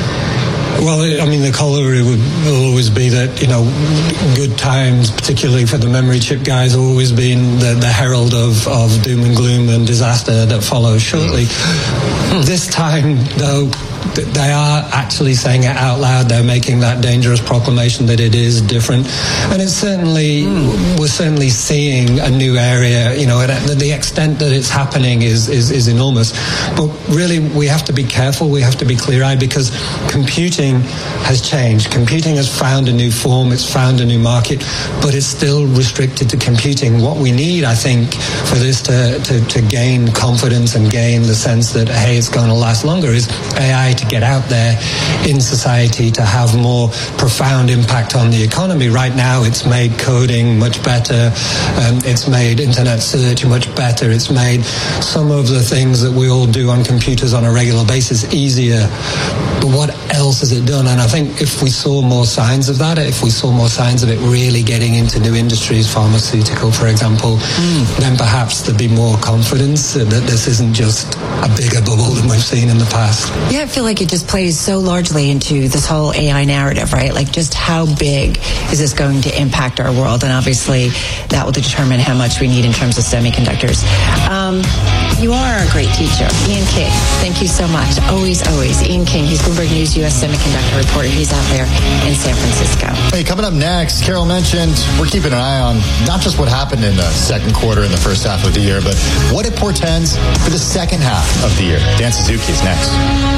Well, I mean, the corollary would will always be that, you know, good times, particularly for the memory chip guys, have always been the, the herald of, of doom and gloom and disaster that follows shortly. This time, though, they are actually saying it out loud. They're making that dangerous proclamation that it is different. And it's certainly, mm. we're certainly seeing a new area, you know, at the extent that it's happening is, is, is enormous. But really, we have to be careful. We have to be clear-eyed because computing has changed. Computing has found a new form. It's found a new market, but it's still restricted to computing. What we need, I think, for this to, to, to gain confidence and gain the sense that, hey, it's going to last longer is A I to get out there in society to have more profound impact on the economy. Right now, it's made coding much better. Um, it's made internet search much better. It's made some of the things that we all do on computers on a regular basis easier. But what else has it done? And I think if we saw more signs of that, if we saw more signs of it really getting into new industries, pharmaceutical, for example, mm. then perhaps there'd be more confidence that this isn't just a bigger bubble than we've seen in the past. Yeah, I feel like it just plays so largely into this whole A I narrative, right? Like, just how big is this going to impact our world? And obviously, that will determine how much we need in terms of semiconductors. Um, you are a great teacher. Ian King, thank you so much. Always, always. Ian King, he's Bloomberg News U S semiconductor reporter. He's out there in San Francisco. Hey, coming up next, Carol mentioned we're keeping an eye on not just what happened in the second quarter and the first half of the year, but what it portends for the second half of the year. Dan Suzuki is next.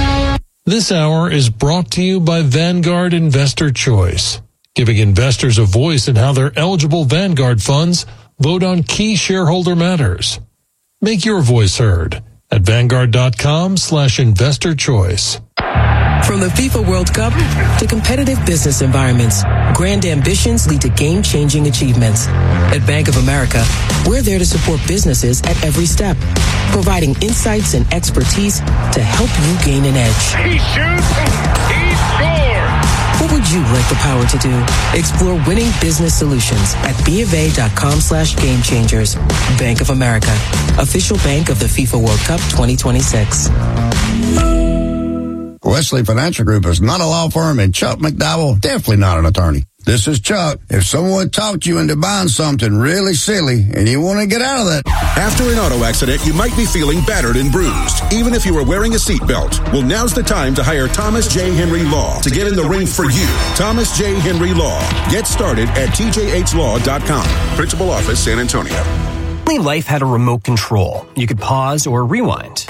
This hour is brought to you by Vanguard Investor Choice, giving investors a voice in how their eligible Vanguard funds vote on key shareholder matters. Make your voice heard at Vanguard.com slash investor choice. From the FIFA World Cup to competitive business environments, grand ambitions lead to game-changing achievements. At Bank of America, we're there to support businesses at every step, providing insights and expertise to help you gain an edge. He shoots, he scores! What would you like the power to do? Explore winning business solutions at BofA.com slash game changers. Bank of America, official bank of the FIFA World Cup twenty twenty-six. Wesley Financial Group is not a law firm, and Chuck McDowell, definitely not an attorney. This is Chuck. If someone talked you into buying something really silly and you want to get out of that. After an auto accident, you might be feeling battered and bruised, even if you are wearing a seatbelt. Well, now's the time to hire Thomas J. Henry Law to get in the ring for you. Thomas J. Henry Law. Get started at T J H law dot com. Principal Office, San Antonio. Only life had a remote control. You could pause or rewind.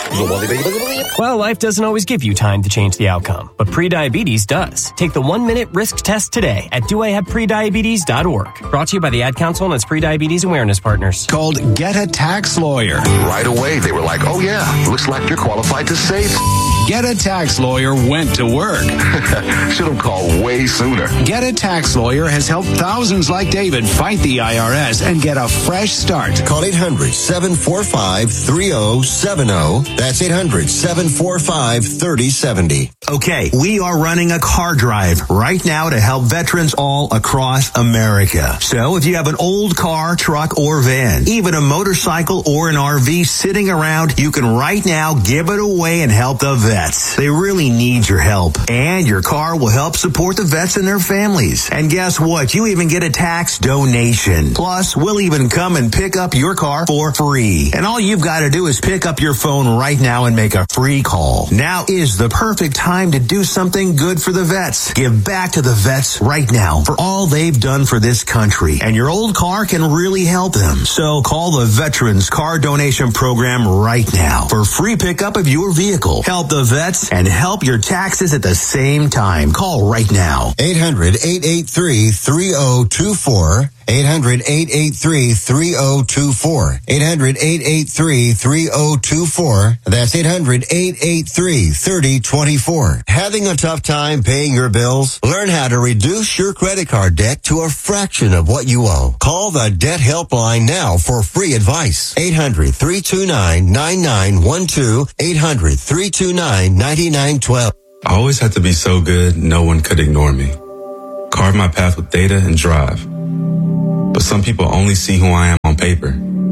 Well, life doesn't always give you time to change the outcome, but prediabetes does. Take the one-minute risk test today at do I have prediabetes dot org. Brought to you by the Ad Council and its prediabetes awareness partners. Called Get a Tax Lawyer. Right away, they were like, oh yeah, looks like you're qualified to save. Get a Tax Lawyer went to work. Should have called way sooner. Get a Tax Lawyer has helped thousands like David fight the I R S and get a fresh start. Call eight hundred, seven four five, three oh seven oh. That's eight hundred, seven four five, three oh seven oh. Okay, we are running a car drive right now to help veterans all across America. So if you have an old car, truck, or van, even a motorcycle or an R V sitting around, you can right now give it away and help the vets. They really need your help. And your car will help support the vets and their families. And guess what? You even get a tax donation. Plus, we'll even come and pick up your car for free. And all you've got to do is pick up your phone right now and make a free call. Now is the perfect time to do something good for the vets. Give back to the vets right now for all they've done for this country. And your old car can really help them. So call the Veterans Car Donation Program right now for free pickup of your vehicle. Help the vets and help your taxes at the same time. Call right now. eight hundred, eight eight three, three oh two four. eight hundred, eight eight three, three oh two four. eight hundred, eight eight three, three oh two four. That's eight hundred, eight eight three, three oh two four. Having a tough time paying your bills? Learn how to reduce your credit card debt to a fraction of what you owe. Call the Debt Helpline now for free advice. eight hundred, three two nine, nine nine one two. eight hundred, three two nine, nine nine one two. I always had to be so good, no one could ignore me. Carve my path with data and drive. But some people only see who I am on paper.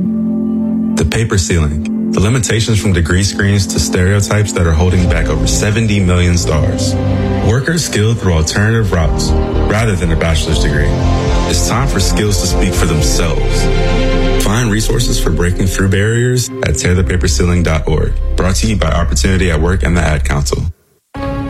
The paper ceiling, the limitations from degree screens to stereotypes that are holding back over seventy million stars. Workers skilled through alternative routes rather than a bachelor's degree. It's time for skills to speak for themselves. Find resources for breaking through barriers at tear the paper ceiling dot org. Brought to you by Opportunity at Work and the Ad Council.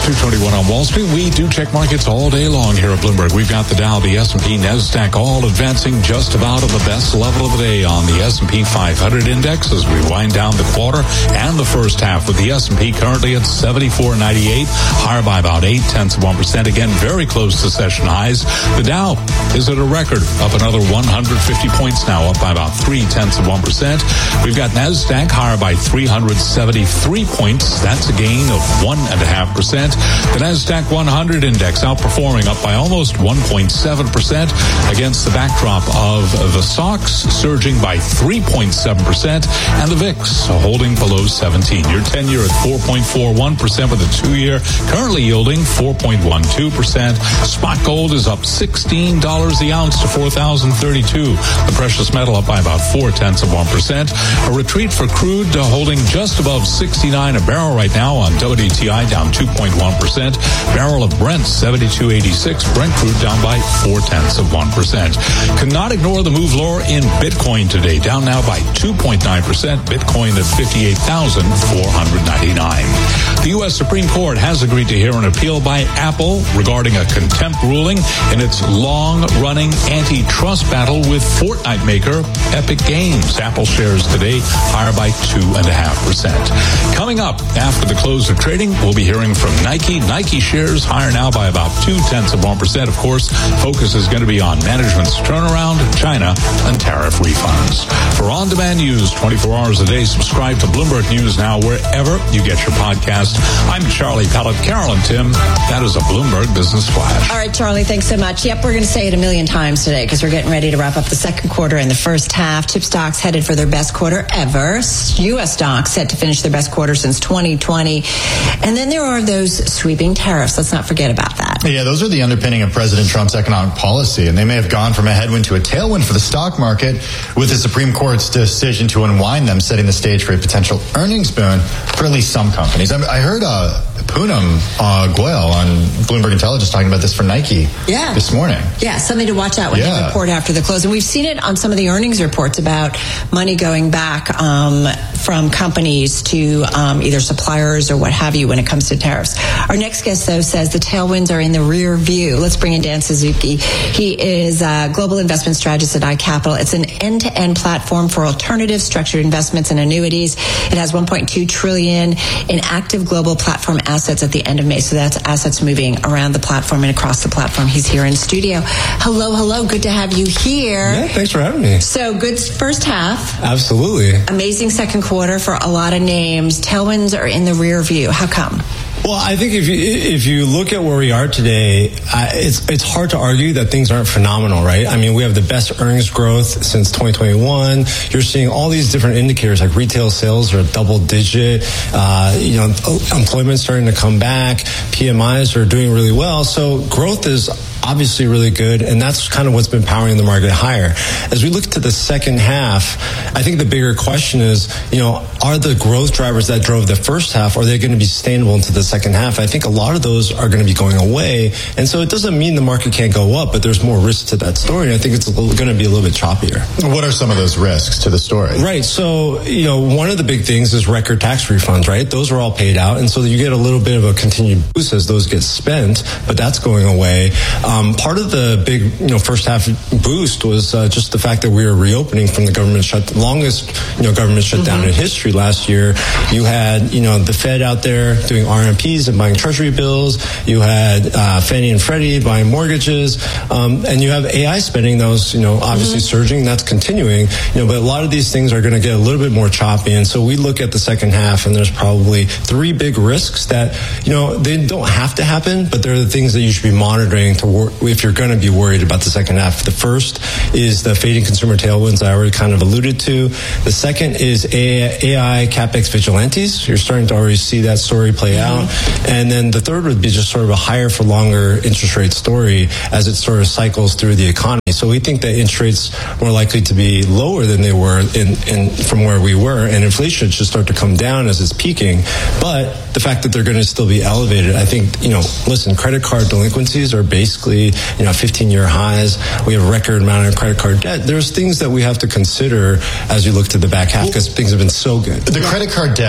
two twenty-one on Wall Street. We do check markets all day long here at Bloomberg. We've got the Dow, the S and P, NASDAQ all advancing just about at the best level of the day on the S and P five hundred index as we wind down the quarter and the first half, with the S and P currently at seventy-four ninety-eight, higher by about eight tenths of one percent. Again, very close to session highs. The Dow is at a record, up another one hundred fifty points now, up by about three tenths of one percent. We've got NASDAQ higher by three hundred seventy-three points. That's a gain of one and a half percent. The NASDAQ one hundred index outperforming, up by almost one point seven percent against the backdrop of the S O X surging by three point seven percent and the V I X holding below seventeen. Your ten-year at four point four one percent with a two-year currently yielding four point one two percent. Spot gold is up sixteen dollars the ounce to four thousand thirty-two. The precious metal up by about four tenths of one percent. A retreat for crude uh, holding just above sixty-nine a barrel right now on W T I, down two point one percent. Barrel of Brent seventy-two eighty-six. Brent crude down by four tenths of one percent. Cannot ignore the move lower in Bitcoin today, down now by two point nine percent. Bitcoin at fifty-eight thousand four hundred ninety-nine. The U S Supreme Court has agreed to hear an appeal by Apple regarding a contempt ruling in its long-running antitrust battle with Fortnite maker Epic Games. Apple shares today higher by two and a half percent. Coming up after the close of trading, we'll be hearing from Nike. Nike shares higher now by about two tenths of one percent. Of course, focus is going to be on management's turnaround, China, and tariff refunds. For on-demand news twenty-four hours a day, subscribe to Bloomberg News Now wherever you get your podcast. I'm Charlie Pellet. Carolyn Tim, that is a Bloomberg Business Flash. All right, Charlie, thanks so much. Yep, we're going to say it a million times today because we're getting ready to wrap up the second quarter and the first half. Chip stocks headed for their best quarter ever. U S stocks set to finish their best quarter since twenty twenty. And then there are those sweeping tariffs. Let's not forget about that. Yeah, those are the underpinning of President Trump's economic policy, and they may have gone from a headwind to a tailwind for the stock market, with the Supreme Court's decision to unwind them, setting the stage for a potential earnings boon for at least some companies. I, mean, I heard uh, Poonam uh, Goyal on Bloomberg Intelligence talking about this for Nike yeah. this morning. Yeah, something to watch out when yeah. they report after the close. And we've seen it on some of the earnings reports about money going back um, from companies to um, either suppliers or what have you when it comes to tariffs. Our next guest, though, says the tailwinds are in the rear view. Let's bring in Dan Suzuki. He is a global investment strategist at iCapital. It's an end-to-end platform for alternative structured investments and annuities. It has one point two trillion dollars in active global platform assets at the end of May. So that's assets moving around the platform and across the platform. He's here in studio. Hello, hello. Good to have you here. Yeah, thanks for having me. So good first half. Absolutely. Amazing second quarter for a lot of names. Tailwinds are in the rear view. How come? Well, I think if you if you look at where we are today, uh, it's it's hard to argue that things aren't phenomenal, right? I mean, we have the best earnings growth since twenty twenty-one. You're seeing all these different indicators, like retail sales are double digit. Uh, you know, employment's starting to come back. P M Is are doing really well. So growth is obviously really good, and that's kind of what's been powering the market higher. As we look to the second half, I think the bigger question is, you know, are the growth drivers that drove the first half, are they going to be sustainable into the second half? I think a lot of those are going to be going away, and so it doesn't mean the market can't go up, but there's more risk to that story, and I think it's going to be a little bit choppier. What are some of those risks to the story? Right, so, you know, one of the big things is record tax refunds, right? Those are all paid out, and so you get a little bit of a continued boost as those get spent, but that's going away. Um, part of the big, you know, first half boost was uh, just the fact that we were reopening from the government shut, longest, you know, government shutdown mm-hmm. in history last year. You had, you know, the Fed out there doing R M Ps and buying treasury bills. You had uh, Fannie and Freddie buying mortgages, um, and you have A I spending. Those, you know, obviously mm-hmm. surging. That's continuing. You know, but a lot of these things are going to get a little bit more choppy, and so we look at the second half, and there's probably three big risks that, you know, they don't have to happen, but they're the things that you should be monitoring to work if you're going to be worried about the second half. The first is the fading consumer tailwinds I already kind of alluded to. The second is A I CapEx vigilantes. You're starting to already see that story play mm-hmm. out. And then the third would be just sort of a higher for longer interest rate story as it sort of cycles through the economy. So we think that interest rates more likely to be lower than they were in, in from where we were, and inflation should start to come down as it's peaking. But the fact that they're going to still be elevated, I think, you know, listen, credit card delinquencies are basically, you know, fifteen-year highs. We have a record amount of credit card debt. There's things that we have to consider as you look to the back half because things have been so good. The credit card debt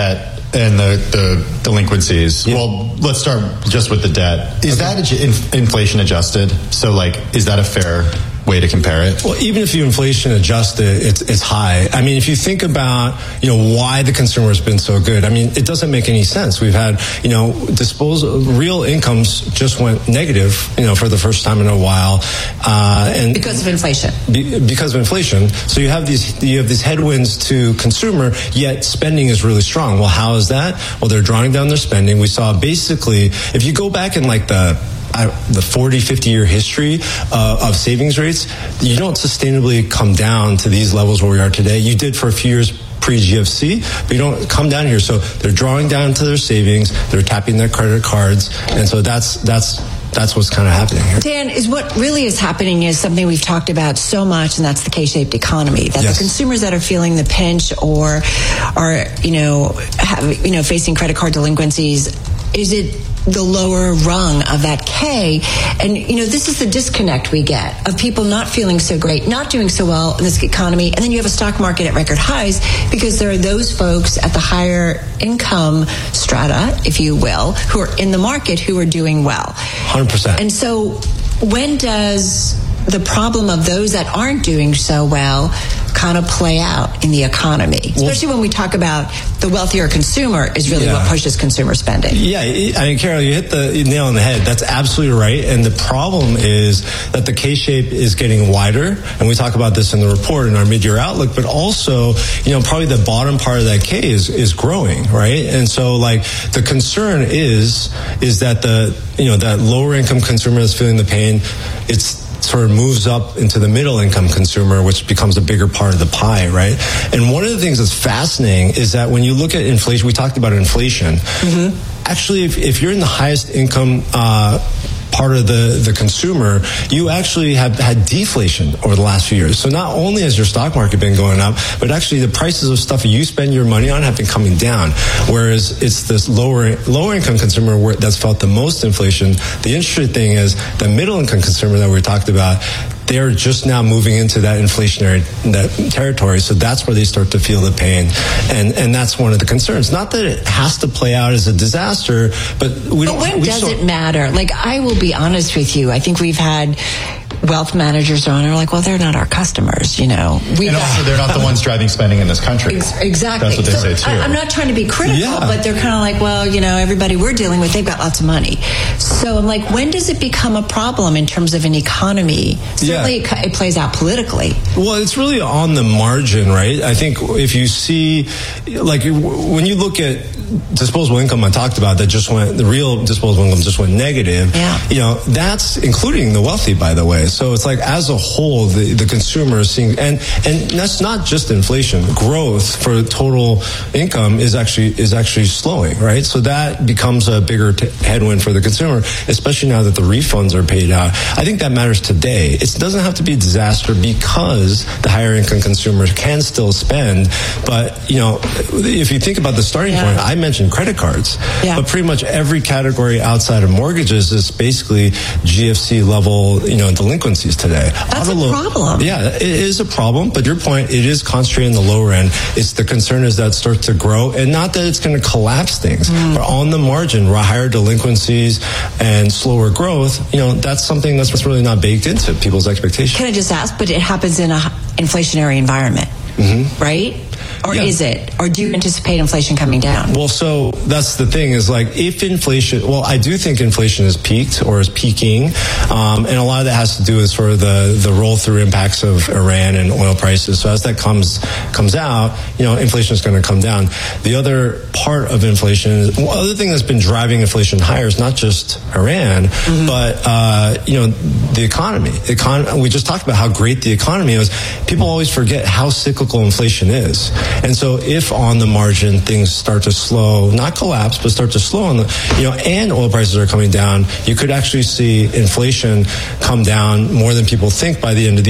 and the, the delinquencies. Yeah. Well, let's start just with the debt. Is okay. that in, inflation adjusted? So, like, is that a fair way to compare it? Well, even if you inflation adjust it, it's, it's high. I mean, if you think about, you know, why the consumer has been so good, I mean, it doesn't make any sense. We've had, you know, disposal, real incomes just went negative, you know, for the first time in a while. Uh, and because of inflation. Be, because of inflation. So you have these, you have these headwinds to consumer, yet spending is really strong. Well, how is that? Well, they're drawing down their spending. We saw basically, if you go back in like the, Uh, the forty, fifty year history uh, of savings rates, you don't sustainably come down to these levels where we are today. You did for a few years pre-G F C, but you don't come down here. So they're drawing down to their savings, they're tapping their credit cards, and so that's that's that's what's kind of happening here. Dan, is what really is happening is something we've talked about so much, and that's the K-shaped economy. That yes. the consumers that are feeling the pinch or are, you know, have, you know, facing credit card delinquencies, is it the lower rung of that K? And, you know, this is the disconnect we get of people not feeling so great, not doing so well in this economy. And then you have a stock market at record highs because there are those folks at the higher income strata, if you will, who are in the market who are doing well. one hundred percent. And so when does the problem of those that aren't doing so well kind of play out in the economy? Especially well, when we talk about the wealthier consumer is really yeah. what pushes consumer spending. Yeah, I mean, Carol, you hit the nail on the head. That's absolutely right. And the problem is that the K-shape is getting wider. And we talk about this in the report in our mid-year outlook, but also, you know, probably the bottom part of that K is, is growing, right? And so, like, the concern is, is that the, you know, that lower income consumer is feeling the pain. It's sort of moves up into the middle income consumer, which becomes a bigger part of the pie, right? And one of the things that's fascinating is that when you look at inflation, we talked about inflation. Mm-hmm. Actually, if, if you're in the highest income uh, part of the, the consumer, you actually have had deflation over the last few years. So not only has your stock market been going up, but actually the prices of stuff you spend your money on have been coming down. Whereas it's this lower lower income consumer where that's felt the most inflation. The interesting thing is the middle income consumer that we talked about, they're just now moving into that inflationary that territory. So that's where they start to feel the pain. And and that's one of the concerns. Not that it has to play out as a disaster, but we but don't. when we does don't, it matter? Like, I will be honest with you. I think we've had wealth managers on are like, well, they're not our customers, you know. We and also, they're not the ones driving spending in this country. Exactly. That's what they so say, too. I, I'm not trying to be critical, yeah. but they're kind of like, well, you know, everybody we're dealing with, they've got lots of money. So I'm like, when does it become a problem in terms of an economy? Certainly yeah. it, it plays out politically. Well, it's really on the margin, right? I think if you see, like, when you look at disposable income I talked about that just went, the real disposable income just went negative, yeah. you know, that's including the wealthy, by the way. So it's like, as a whole, the, the consumer is seeing, and, and that's not just inflation. Growth for total income is actually, is actually slowing, right? So that becomes a bigger t- headwind for the consumer, especially now that the refunds are paid out. I think that matters today. It doesn't have to be a disaster because the higher income consumers can still spend. But, you know, if you think about the starting yeah. point, I mentioned credit cards, yeah. but pretty much every category outside of mortgages is basically G F C level, you know, delinquencies today. That's Auto a problem. Yeah, it is a problem, but your point, it is concentrated in the lower end. It's the concern is that it starts to grow, and not that it's going to collapse things, mm. but on the margin, higher delinquencies and slower growth, you know, that's something that's really not baked into people's expectations. Can I just ask, but it happens in an inflationary environment, mm-hmm. right? Or yeah. is it? Or do you anticipate inflation coming down? Well, so that's the thing is like if inflation, well, I do think inflation is peaked or is peaking. Um, and a lot of that has to do with sort of the, the roll through impacts of Iran and oil prices. So as that comes, comes out, you know, inflation is going to come down. The other part of inflation, is, well, other thing that's been driving inflation higher is not just Iran, mm-hmm. but, uh, you know, the economy. Econ- we just talked about how great the economy is. People always forget how cyclical inflation is. And so if on the margin things start to slow, not collapse, but start to slow on the, you know, and oil prices are coming down, you could actually see inflation come down more than people think by the end of the